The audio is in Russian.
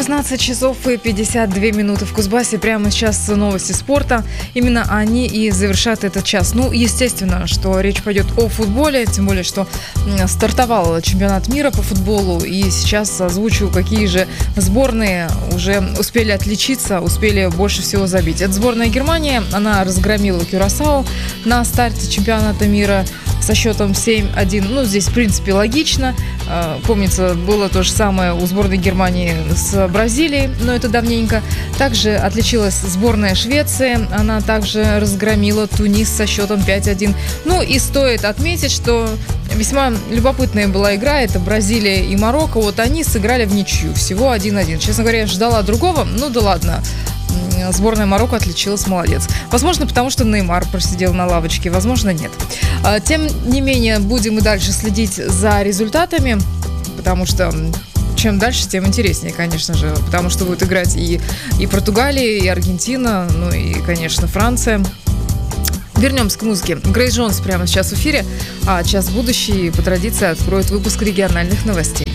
16 часов и 52 минуты в Кузбассе. Прямо сейчас новости спорта. Именно они и завершат этот час. Ну, естественно, что речь пойдет о футболе, тем более, что стартовал чемпионат мира по футболу. И сейчас озвучу, какие же сборные уже успели отличиться, успели больше всего забить. Это сборная Германии. Она разгромила Кюрасао на старте чемпионата мира со счетом 7-1. Ну, здесь, в принципе, логично. Помнится, было то же самое у сборной Германии с Бразилией, но это давненько. Также отличилась сборная Швеции. Она также разгромила Тунис со счетом 5-1. Ну и стоит отметить, что весьма любопытная была игра. Это Бразилия и Марокко. Вот они сыграли в ничью. Всего 1-1. Честно говоря, я ждала другого. Ну да ладно. Сборная Марокко отличилась, молодец. Возможно, потому что Неймар просидел на лавочке, возможно, нет. Тем не менее, будем и дальше следить за результатами, потому что чем дальше, тем интереснее, конечно же, потому что будут играть и Португалия, и Аргентина, ну и, конечно, Франция. Вернемся к музыке. Грейс Джонс прямо сейчас в эфире, а «Час будущий» по традиции откроет выпуск региональных новостей.